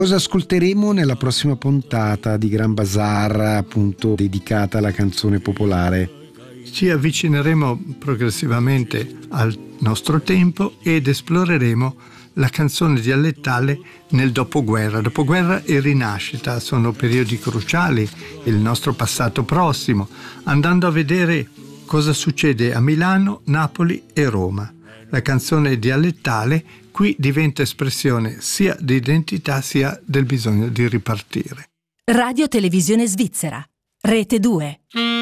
Cosa ascolteremo nella prossima puntata di Gran Bazar, appunto dedicata alla canzone popolare? Ci avvicineremo progressivamente al nostro tempo ed esploreremo la canzone dialettale nel dopoguerra. Dopoguerra e rinascita sono periodi cruciali, il nostro passato prossimo, andando a vedere cosa succede a Milano, Napoli e Roma. La canzone dialettale qui diventa espressione sia di identità sia del bisogno di ripartire. Radio Televisione Svizzera, Rete 2.